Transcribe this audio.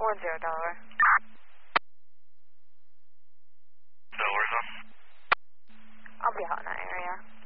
410, Delaware. Delaware's on. I'll be out in that area.